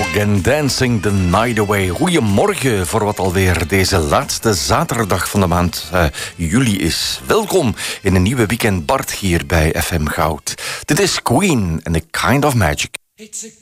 And Dancing the Night Away. Goedemorgen voor wat alweer deze laatste zaterdag van de maand juli is. Welkom in een nieuwe weekend Bart hier bij FM Goud. Dit is Queen and the Kind of Magic.